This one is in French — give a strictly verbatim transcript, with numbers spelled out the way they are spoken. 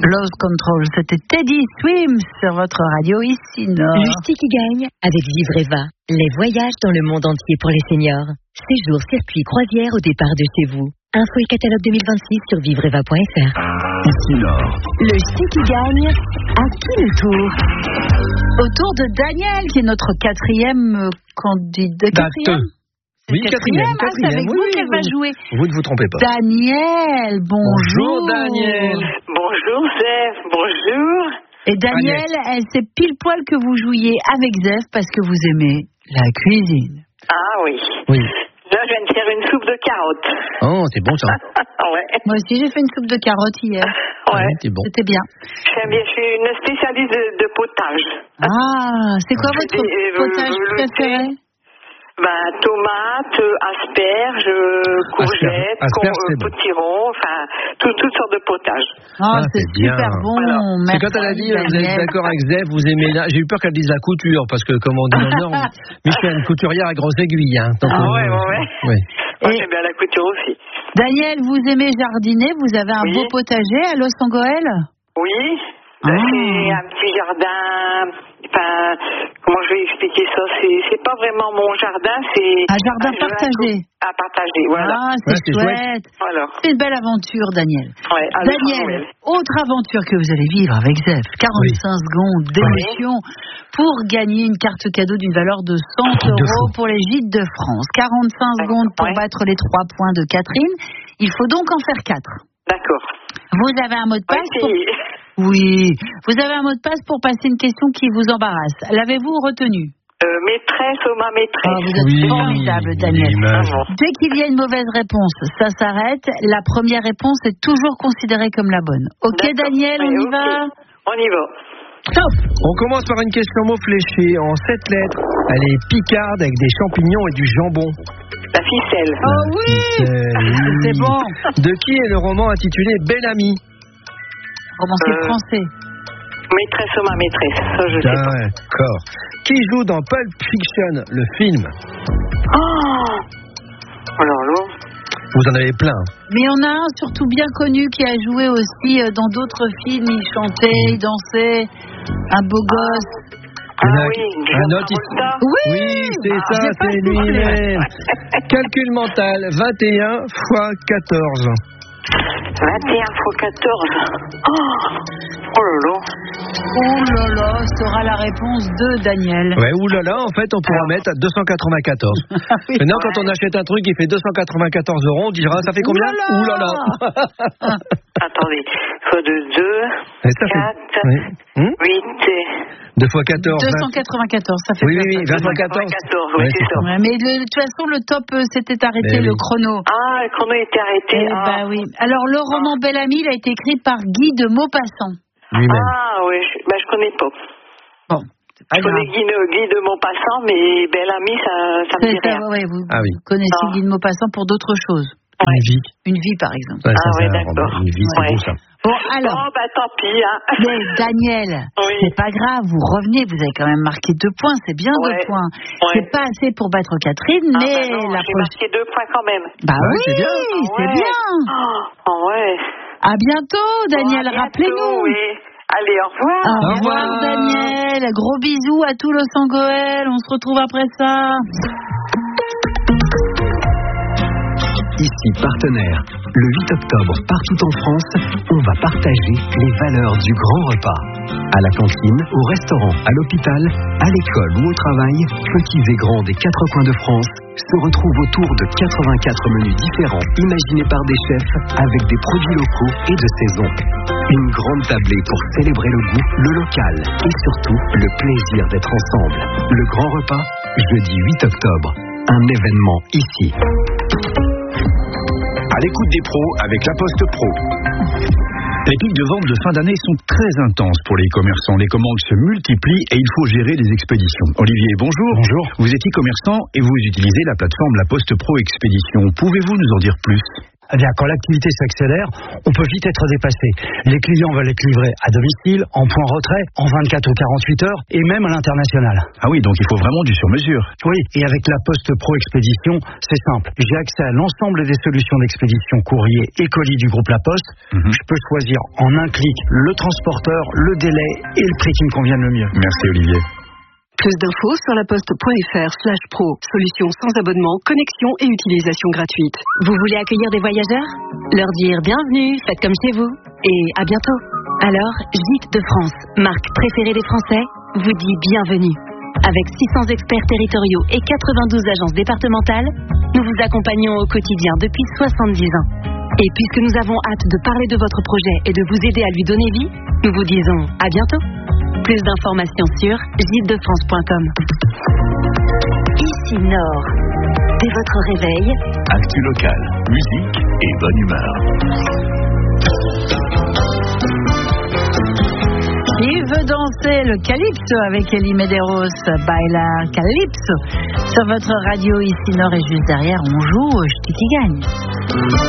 Lost Control, c'était Teddy Swims sur votre radio ici Nord. Le Sti qui gagne avec Vivre Eva. Les voyages dans le monde entier pour les seniors. Séjour, circuit, croisière au départ de chez vous. Info et catalogue deux mille vingt-six sur vivreva point f r. Ici Nord. Le Sti qui gagne, à qui le tour? Au tour de Daniel, qui est notre quatrième candidat. Quatrième Oui, quatrième, ah, c'est avec oui, vous oui, qu'elle oui. va jouer. Vous ne vous trompez pas. Daniel, bonjour. Bonjour Daniel. Bonjour Zef, bonjour. Et Daniel, elle sait pile poil que vous jouiez avec Zef parce que vous aimez la cuisine. Ah oui. Oui. Là, je viens de faire une soupe de carottes. Oh, c'est bon ça. Ouais. Moi aussi, j'ai fait une soupe de carottes hier. Ouais. c'est bon. C'était bien. J'aime bien, je suis une spécialiste de, de potage. Ah, c'est quoi Je votre fais des, euh, potage velouté. préféré? Ben, tomates, euh, asperges, euh, courgettes, Asperges, con- c'est euh, bon. potirons, enfin, tout- toutes sortes de potages. Ah, Ah, c'est c'est bien. super bon. Voilà. C'est Merci, quand elle a dit, vous Daniel. êtes d'accord avec Zef, vous aimez la... J'ai eu peur qu'elle dise la couture, parce que comme on dit dans le Nord, on- mais je suis une couturière à grosse aiguille. Hein, donc, Ah euh, ouais, ouais, ouais. ouais. Moi, Et- j'aime bien la couture aussi. Daniel, vous aimez jardiner? Vous avez un Oui. beau potager à Los Angeles? Oui, Ah. c'est un petit jardin. Enfin, comment je vais expliquer ça? C'est, c'est pas vraiment mon jardin, c'est Un jardin partagé. À partager, voilà. Ah, c'est Ouais, c'est chouette. Voilà. C'est une belle aventure, Daniel. Ouais, à Los Daniel, Angeles. autre aventure que vous allez vivre avec Zef. quarante-cinq secondes d'émotion pour gagner une carte cadeau d'une valeur de cent Truc de euros fou. pour les gîtes de France. quarante-cinq secondes pour Ouais. battre les trois points de Catherine. Il faut donc en faire quatre. D'accord. Vous avez un mot de passe pour... Oui, Oui. Vous avez un mot de passe pour passer une question qui vous embarrasse. L'avez-vous retenu? euh, maîtresse ou ma Ah, maîtresse. vous êtes Oui, formidable, Daniel. l'image. Ah bon. Dès qu'il y a une mauvaise réponse, ça s'arrête. La première réponse est toujours considérée comme la bonne. Ok, D'accord. Daniel, on Oui, y ok. va? On y va. Top! On commence par une question mot fléché en sept lettres. Elle est picarde avec des champignons et du jambon. La ficelle. Oh oui! Ficelle, C'est oui. bon. De qui est le roman intitulé Bel Ami? Romancier Euh, français. Maîtresse ou ma maîtresse. Ça, je sais pas. D'accord. Qui joue dans Pulp Fiction, le film? Oh, alors là. Vous en avez plein. Mais on a un surtout bien connu qui a joué aussi euh, dans d'autres films. Il chantait, il dansait. Un beau gosse. Ah Il y en a- oui, un John autre, il- Travolta. Oui! Oui, c'est Ah, ça, j'ai pas c'est soufflé. lui-même. Calcul mental, vingt et un fois quatorze. vingt et un fois quatorze. Oh, oh là là. Oh là là, sera la réponse de Daniel. Ouais, oulala, en fait, on pourra mettre à deux cent quatre-vingt-quatorze. Oui. Maintenant, quand on achète un truc qui fait deux cent quatre-vingt-quatorze euros, on dira, ça fait combien? Oulala. Oulala. Attendez. Fois de deux, Et ça fait- quatre, oui. Hum huit. deux fois quatorze. deux cent quatre-vingt-quatorze, ça fait Oui, bien oui, oui, ça. vingt fois quatorze. quatorze, oui, Ouais, c'est ça. Ouais, mais de, de toute façon, le top euh, s'était arrêté, Mais le oui. chrono. Ah, le chrono était arrêté. Eh ah. ben oui. Alors, le roman Bel Ami, il a été écrit par Guy de Maupassant. Lui-même. Ah, oui, je, ben, je connais pas. Bon, c'est pas Je connais grave. Guy de, Guy de Maupassant, mais Bel Ami, ça, ça me C'est dit ça, rien. ouais, vous Ah oui. connaissez Ah. Guy de Maupassant pour d'autres choses. Une vie. Une vie, par exemple. Ouais, ça, Ah c'est ouais, un d'accord. roman. Une vie, c'est Ouais. beau, ça. Bon, alors, Bon, ben tant pis, hein. mais Daniel, Oui. c'est pas grave, vous revenez, vous avez quand même marqué deux points, c'est bien Ouais. deux points. Ouais. C'est pas assez pour battre Catherine, Ah, mais ben non, la j'ai prochaine... marqué deux points quand même. Bah Ouais, oui, c'est bien. c'est Ouais. bien. Oh, oh, ouais. À bientôt, Daniel, Bon, à bientôt, rappelez-nous. Oui. Allez, au revoir. Au Au revoir, revoir. Daniel. Gros bisous à tout Los Angeles. On se retrouve après ça. Ici partenaire. Le huit octobre, partout en France, on va partager les valeurs du grand repas. À la cantine, au restaurant, à l'hôpital, à l'école ou au travail, petits et grands des quatre coins de France se retrouvent autour de quatre-vingt-quatre menus différents imaginés par des chefs avec des produits locaux et de saison. Une grande tablée pour célébrer le goût, le local et surtout le plaisir d'être ensemble. Le grand repas, jeudi huit octobre. Un événement ici. À l'écoute des pros avec La Poste Pro. Les pics de vente de fin d'année sont très intenses pour les commerçants. Les commandes se multiplient et il faut gérer les expéditions. Olivier, bonjour. Bonjour. Vous êtes e-commerçant et vous utilisez la plateforme La Poste Pro Expédition. Pouvez-vous nous en dire plus ? eh bien, quand l'activité s'accélère, on peut vite être dépassé. Les clients veulent être livrés à domicile, en point retrait, en vingt-quatre ou quarante-huit heures, et même à l'international. Ah oui, donc il faut vraiment du sur-mesure. Oui, et avec la Poste Pro Expédition, c'est simple. J'ai accès à l'ensemble des solutions d'expédition courrier et colis du groupe La Poste. Mm-hmm. Je peux choisir en un clic le transporteur, le délai et le prix qui me convienne le mieux. Merci Olivier. Plus d'infos sur laposte.fr slash pro. Solution sans abonnement, connexion et utilisation gratuite. Vous voulez accueillir des voyageurs? Leur dire bienvenue, faites comme chez vous. Et à bientôt. Alors, Gîtes de France, marque préférée des Français, vous dit bienvenue. Avec six cents experts territoriaux et quatre-vingt-douze agences départementales, nous vous accompagnons au quotidien depuis soixante-dix ans. Et puisque nous avons hâte de parler de votre projet et de vous aider à lui donner vie, nous vous disons à bientôt. Plus d'informations sur gîtes de france point com. Ici Nord. Dès votre réveil, Actu locale, musique et bonne humeur. Qui veut danser le calypso avec Elie Medeiros? Baila Calypso. Sur votre radio ici Nord et juste derrière, on joue au Ch'ti qui gagne.